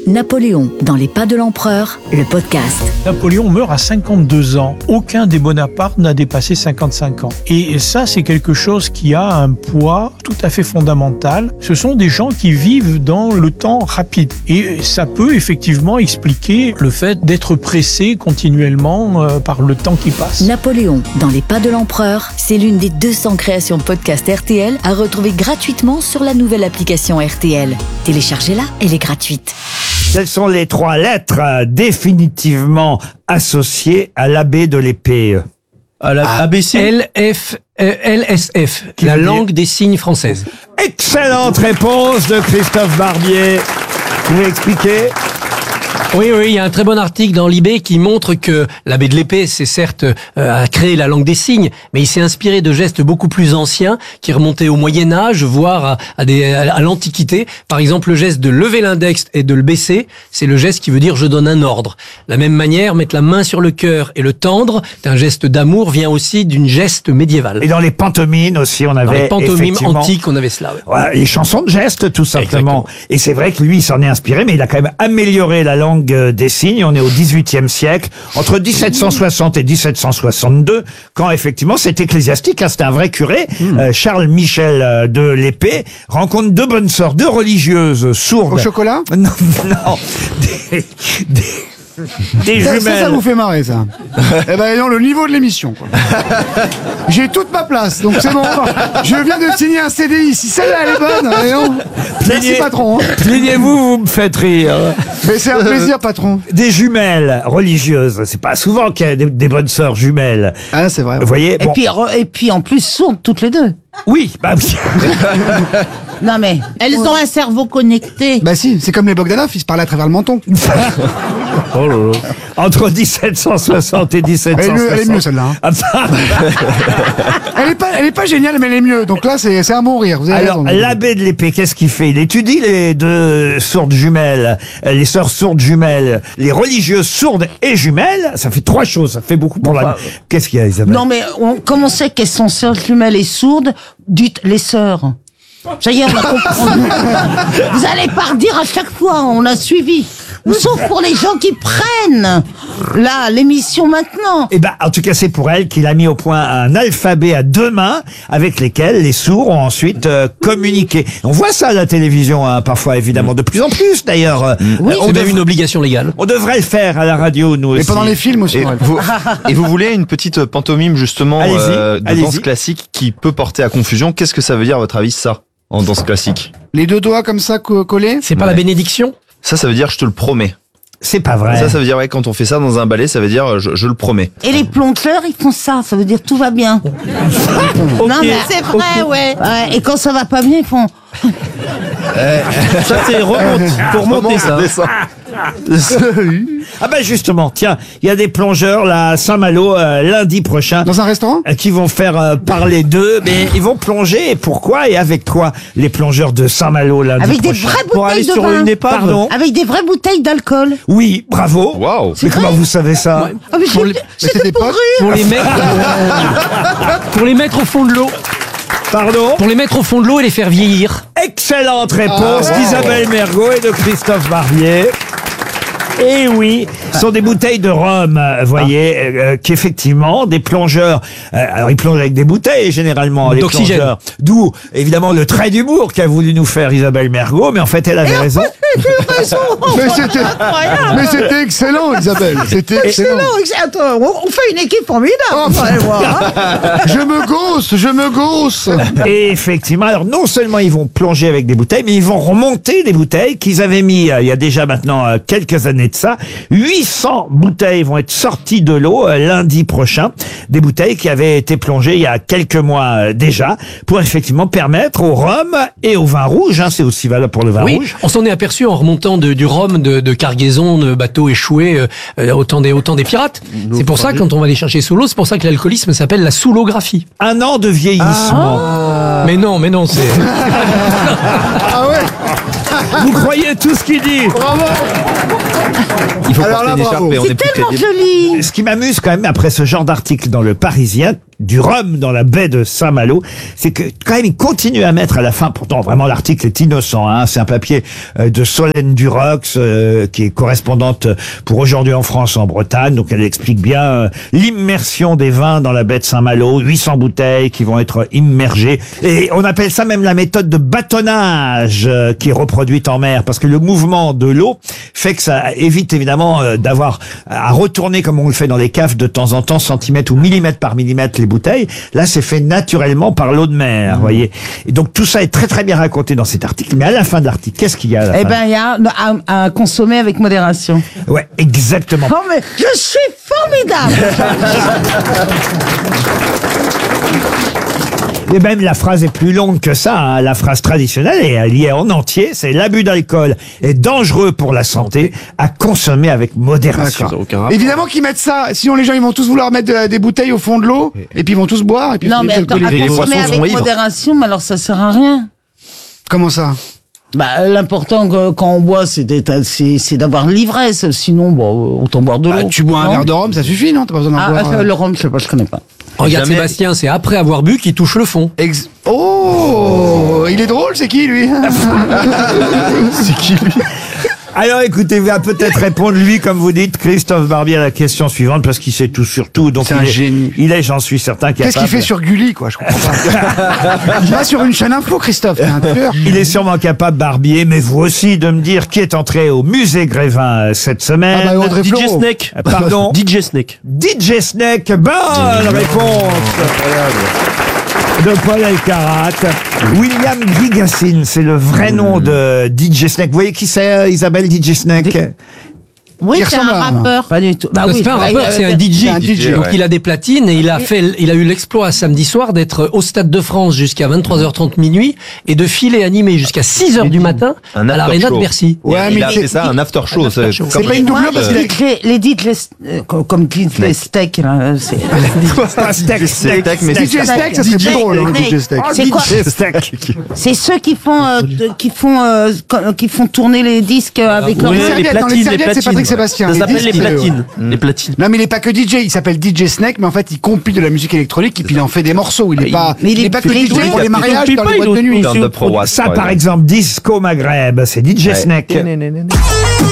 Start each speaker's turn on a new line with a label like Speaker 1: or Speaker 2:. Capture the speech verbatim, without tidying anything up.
Speaker 1: Napoléon, dans les pas de l'empereur, le podcast.
Speaker 2: Napoléon meurt à cinquante-deux ans. Aucun des Bonaparte n'a dépassé cinquante-cinq ans. Et ça, c'est quelque chose qui a un poids tout à fait fondamental. Ce sont des gens qui vivent dans le temps rapide. Et ça peut effectivement expliquer le fait d'être pressé continuellement euh, par le temps qui passe.
Speaker 1: Napoléon, dans les pas de l'empereur, c'est l'une des deux cents créations podcast R T L à retrouver gratuitement sur la nouvelle application R T L. Téléchargez-la, elle est gratuite.
Speaker 3: Quelles sont les trois lettres euh, définitivement associées à l'abbé de l'épée?
Speaker 4: À la
Speaker 5: Ah,
Speaker 4: A B C.
Speaker 5: L F, euh, L S F,
Speaker 3: Qui
Speaker 5: la
Speaker 3: veut dire-
Speaker 5: langue des signes française.
Speaker 3: Excellente réponse de Christophe Barbier. Vous pouvez expliquer?
Speaker 5: Oui, oui, il y a un très bon article dans l'I B qui montre que l'abbé de l'épée, c'est certes euh, a créé la langue des signes, mais il s'est inspiré de gestes beaucoup plus anciens qui remontaient au Moyen Âge, voire à, à, des, à l'Antiquité. Par exemple, le geste de lever l'index et de le baisser, c'est le geste qui veut dire je donne un ordre. De la même manière, mettre la main sur le cœur et le tendre, c'est un geste d'amour, vient aussi d'une geste médiévale.
Speaker 3: Et dans les pantomimes aussi, on avait
Speaker 5: Dans les pantomimes
Speaker 3: effectivement-
Speaker 5: antiques, on avait cela. ouais.
Speaker 3: Voilà, les chansons de gestes, tout simplement.
Speaker 5: Exactement.
Speaker 3: Et c'est vrai que lui, il s'en est inspiré, mais il a quand même amélioré la langue euh, des signes. On est au dix-huitième siècle, entre dix-sept cent soixante et dix-sept cent soixante-deux, quand effectivement cet ecclésiastique, hein, c'était un vrai curé, euh, Charles Michel euh, de l'Épée, rencontre deux bonnes sœurs, deux religieuses sourdes.
Speaker 6: Au chocolat?
Speaker 3: Non, non, des, des, des
Speaker 6: Ça, ça,
Speaker 3: jumelles.
Speaker 6: ça vous fait marrer, ça. Eh ben, non, le niveau de l'émission, quoi. J'ai toute ma place, donc c'est bon. Je viens de signer un C D I. Si celle-là, elle est bonne, eh non. Merci,
Speaker 3: Plaignez-
Speaker 6: patron. hein.
Speaker 3: Plaignez-vous, vous me faites rire.
Speaker 6: Mais c'est un plaisir, patron.
Speaker 3: Des jumelles religieuses, c'est pas souvent qu'il y a des, des bonnes sœurs jumelles.
Speaker 6: Ah, c'est vrai.
Speaker 3: Vous voyez,
Speaker 7: Et
Speaker 3: bon,
Speaker 7: puis, re- et puis en plus sourdes toutes les deux.
Speaker 3: oui, bah oui.
Speaker 7: Non mais elles ont un cerveau connecté.
Speaker 6: Bah si, c'est comme les Bogdanov, ils se parlaient à travers le menton.
Speaker 4: Oh là là.
Speaker 3: Entre dix-sept cent soixante et dix-sept cent
Speaker 6: Elle est
Speaker 3: soixante.
Speaker 6: mieux, elle est mieux, celle-là, hein.
Speaker 3: Ah, bah.
Speaker 6: Elle est pas, elle est pas géniale, mais elle est mieux. Donc là, c'est, c'est un bon rire. Vous avez
Speaker 3: Alors,
Speaker 6: raison.
Speaker 3: l'abbé de l'épée, qu'est-ce qu'il fait? Il étudie les deux sourdes jumelles, euh, les sœurs sourdes jumelles, les religieuses sourdes et jumelles. Ça fait trois choses, ça fait beaucoup pour la... Qu'est-ce qu'il y a, Isabelle?
Speaker 7: Non mais on, comme on sait qu'elles sont sœurs jumelles et sourdes, dites les sœurs. Ça y est, on a compris. Vous allez pas redire à chaque fois, on a suivi. Sauf pour les gens qui prennent là l'émission maintenant.
Speaker 3: Eh ben, en tout cas, c'est pour elle qu'il a mis au point un alphabet à deux mains avec lesquels les sourds ont ensuite euh, communiqué. On voit ça à la télévision, hein, parfois, évidemment, de plus en plus, d'ailleurs. Euh,
Speaker 5: Oui,
Speaker 3: on,
Speaker 5: c'est même
Speaker 3: dev-
Speaker 5: une obligation légale.
Speaker 3: on devrait le faire à la radio, nous
Speaker 6: Et
Speaker 3: aussi.
Speaker 6: pendant les films aussi.
Speaker 4: Et
Speaker 6: ouais.
Speaker 4: vous, et vous voulez une petite pantomime justement
Speaker 3: Allez-y,
Speaker 4: euh, de
Speaker 3: allez-y.
Speaker 4: danse classique qui peut porter à confusion. Qu'est-ce que ça veut dire à votre avis ça en danse classique?
Speaker 6: Les deux doigts comme ça co- collés.
Speaker 5: C'est pas
Speaker 4: Ouais.
Speaker 5: la bénédiction?
Speaker 4: Ça, ça veut dire je te le promets.
Speaker 3: C'est pas vrai.
Speaker 4: Ça, ça veut dire ouais, quand on fait ça dans un ballet, ça veut dire je, je le promets.
Speaker 7: Et les plongeurs, ils font ça, ça veut dire tout va bien. Non mais c'est vrai, ouais. Ouais, et quand ça va pas bien, ils font.
Speaker 4: Ça, c'est remonte. Pour monter ça.
Speaker 3: Ah ben justement, tiens, il y a des plongeurs là à Saint-Malo euh, lundi prochain
Speaker 6: Dans un restaurant?
Speaker 3: euh, qui vont faire euh, parler d'eux, mais ils vont plonger. Et pourquoi et avec quoi les plongeurs de Saint-Malo lundi
Speaker 7: Avec des
Speaker 3: prochain?
Speaker 7: vraies bouteilles de vin.
Speaker 3: Pardon.
Speaker 7: Avec des vraies bouteilles d'alcool.
Speaker 3: Oui, bravo.
Speaker 4: Waouh.
Speaker 3: Mais
Speaker 7: C'est
Speaker 3: comment
Speaker 7: vrai
Speaker 3: vous savez ça?
Speaker 7: Ah, mais
Speaker 5: Pour les-
Speaker 7: c'était-
Speaker 6: c'était
Speaker 7: c'était pour
Speaker 6: pas-
Speaker 7: rire.
Speaker 5: Pour les mettre, pour les mettre au fond de l'eau.
Speaker 3: Pardon.
Speaker 5: Pour les mettre au fond de l'eau et les faire vieillir.
Speaker 3: Excellente réponse d'Isabelle Mergot et de Christophe Barbier. Et oui, ce sont des bouteilles de rhum, euh, vous voyez, euh, qui effectivement, des plongeurs, euh, alors ils plongent avec des bouteilles généralement, les
Speaker 5: D'oxygène.
Speaker 3: plongeurs. D'où, évidemment, le trait d'humour qu'a voulu nous faire Isabelle Mergot, mais en fait, elle avait raison.
Speaker 6: Mais c'était, mais c'était excellent, Isabelle. C'était excellent.
Speaker 7: Attends, on fait une équipe formidable.
Speaker 6: Oh,
Speaker 7: allez voir, hein.
Speaker 6: Je me gausse, je me gausse.
Speaker 3: Et effectivement, alors non seulement ils vont plonger avec des bouteilles, mais ils vont remonter des bouteilles qu'ils avaient mis euh, il y a déjà maintenant euh, quelques années de ça. huit cents bouteilles vont être sorties de l'eau euh, lundi prochain. Des bouteilles qui avaient été plongées il y a quelques mois euh, déjà, pour effectivement permettre au rhum et au vin rouge, hein, c'est aussi valable pour le vin
Speaker 5: Oui,
Speaker 3: rouge.
Speaker 5: on s'en est aperçu en remontant de, du rhum de, de cargaison, de bateaux échoués, euh, euh, autant des autant des pirates. C'est pour ça quand on va les chercher sous l'eau, c'est pour ça que l'alcoolisme s'appelle la soulographie.
Speaker 3: Un an de vieillissement.
Speaker 5: Mais non, mais non, c'est
Speaker 6: Ah ouais.
Speaker 3: Vous croyez tout ce qu'il dit?
Speaker 6: Bravo.
Speaker 4: Il faut
Speaker 6: Alors
Speaker 4: porter
Speaker 6: là,
Speaker 4: une
Speaker 6: bravo.
Speaker 4: écharpe et on est
Speaker 7: C'est
Speaker 4: plus
Speaker 7: tellement
Speaker 4: crédible.
Speaker 7: joli.
Speaker 3: Ce qui m'amuse quand même après ce genre d'article dans le Parisien, du rhum dans la baie de Saint-Malo. C'est que quand même, ils continuent à mettre à la fin, pourtant vraiment l'article est innocent, hein, c'est un papier euh, de Solène Durox, euh, qui est correspondante pour Aujourd'hui en France en Bretagne, donc elle explique bien euh, l'immersion des vins dans la baie de Saint-Malo, huit cents bouteilles qui vont être immergées, et on appelle ça même la méthode de bâtonnage euh, qui est reproduite en mer, parce que le mouvement de l'eau fait que ça évite évidemment euh, d'avoir à retourner comme on le fait dans les caves de temps en temps, centimètre ou millimètre par millimètre les bouteilles. Là, c'est fait naturellement par l'eau de mer, vous voyez. Et donc tout ça est très très bien raconté dans cet article. Mais à la fin de l'article, qu'est-ce qu'il y a à la
Speaker 7: Eh
Speaker 3: fin
Speaker 7: ben, il y a à, à consommer avec modération.
Speaker 3: Ouais, exactement.
Speaker 7: Oh, mais je suis formidable.
Speaker 3: Et même la phrase est plus longue que ça, hein. La phrase traditionnelle est liée en entier, c'est l'abus d'alcool est dangereux pour la santé, à consommer avec modération.
Speaker 6: Évidemment qu'ils mettent ça, sinon les gens ils vont tous vouloir mettre de- des bouteilles au fond de l'eau, et puis ils vont tous boire, et puis
Speaker 7: Non,
Speaker 6: ils
Speaker 7: mais
Speaker 6: vont
Speaker 7: attends,
Speaker 6: les-
Speaker 7: à
Speaker 6: les
Speaker 7: consommer
Speaker 6: poissons
Speaker 7: avec
Speaker 6: vont ivres.
Speaker 7: modération, mais alors ça sert à rien.
Speaker 6: Comment ça?
Speaker 7: Bah, l'important que- quand on boit, c'est d'être- c'est c'est d'avoir l'ivresse. Sinon, bon, autant boire de l'eau.
Speaker 6: Bah, tu bois un
Speaker 7: Non
Speaker 6: verre de rhum, ça suffit, non? T'as pas besoin d'en
Speaker 7: Ah,
Speaker 6: boire.
Speaker 7: euh,
Speaker 6: euh,
Speaker 7: le rhum, je sais pas, je connais pas.
Speaker 5: Regarde
Speaker 4: Jamais-
Speaker 5: Sébastien, c'est après avoir bu qu'il touche le fond.
Speaker 6: Ex- Oh, il est drôle, c'est qui lui?
Speaker 4: C'est qui lui?
Speaker 3: Alors écoutez, va peut-être répondre lui, comme vous dites, Christophe Barbier, à la question suivante, parce qu'il sait tout sur tout. Donc
Speaker 6: C'est
Speaker 3: il
Speaker 6: un
Speaker 3: est,
Speaker 6: génie.
Speaker 3: Il est, j'en suis certain, capable.
Speaker 6: Qu'est-ce qu'il fait sur Gulli, quoi? Je comprends pas. Il va sur une chaîne info, Christophe. T'es un tueur.
Speaker 3: Il est sûrement capable, Barbier, mais vous aussi, de me dire qui est entré au musée Grévin euh, cette semaine.
Speaker 6: Ah bah, Audrey
Speaker 8: D J
Speaker 6: Fleurot.
Speaker 8: Snake.
Speaker 3: Euh, Pardon
Speaker 8: D J Snake.
Speaker 3: D J Snake, bonne réponse de Paul Elkarat. William Gigassin, c'est le vrai nom de D J Snake. Vous voyez qui c'est, euh, Isabelle, D J Snake?
Speaker 7: Oui,
Speaker 6: Il
Speaker 7: c'est un
Speaker 6: ressemble à un-
Speaker 7: rappeur. Pas du tout. Bah
Speaker 5: Non,
Speaker 7: oui,
Speaker 5: c'est pas un
Speaker 7: bah,
Speaker 5: rappeur,
Speaker 7: il a-
Speaker 5: c'est un D J.
Speaker 6: c'est un D J,
Speaker 5: Donc
Speaker 4: ouais.
Speaker 5: il a des platines et il a fait, il a eu l'exploit samedi soir d'être au Stade de France jusqu'à vingt-trois heures trente minuit et de filer animé jusqu'à six heures du matin
Speaker 4: Un
Speaker 5: à
Speaker 4: after
Speaker 5: l'Arena de
Speaker 4: show.
Speaker 5: Bercy.
Speaker 6: Ouais,
Speaker 4: il
Speaker 6: mais
Speaker 4: a
Speaker 6: c'est-
Speaker 4: fait ça, un after show. C'est
Speaker 5: show.
Speaker 4: comme-
Speaker 6: C'est pas une
Speaker 7: Moi,
Speaker 6: doublure parce
Speaker 7: les
Speaker 6: qu'il a-
Speaker 7: D J, les D J, euh, comme comme D J Steak, là, c'est.
Speaker 3: Pas Steak,
Speaker 4: Steak, mais
Speaker 6: D J Steak, ça serait plus drôle, hein, D J Steak.
Speaker 7: C'est quoi?
Speaker 3: D J Steak.
Speaker 7: C'est ceux qui font, euh, de- qui font, euh, co- qui font tourner les disques avec leur.
Speaker 8: Oui,
Speaker 6: serviettes,
Speaker 8: les
Speaker 6: dans les
Speaker 8: platines, les
Speaker 6: serviettes, c'est
Speaker 8: platines.
Speaker 6: Patrick Sébastien.
Speaker 8: Ça
Speaker 6: Les
Speaker 8: s'appelle
Speaker 6: disques,
Speaker 8: les
Speaker 6: il est-
Speaker 8: platines. Les platines.
Speaker 6: Non, mais il est pas que D J, il s'appelle D J Snake, mais en fait, il compile de la musique électronique et puis il en fait des morceaux. Il est pas,
Speaker 7: Mais
Speaker 6: il
Speaker 7: il
Speaker 6: est
Speaker 7: est
Speaker 6: pas que
Speaker 7: plus
Speaker 6: D J
Speaker 7: doué.
Speaker 6: pour les
Speaker 8: Il
Speaker 6: mariages
Speaker 8: compile
Speaker 6: dans
Speaker 8: pas,
Speaker 6: les
Speaker 8: il
Speaker 6: boîtes de
Speaker 8: est-
Speaker 6: nuit.
Speaker 4: Turn Up for What,
Speaker 3: Ça,
Speaker 4: par
Speaker 3: par exemple, Disco Maghreb, c'est D J
Speaker 4: Ouais.
Speaker 3: Snake.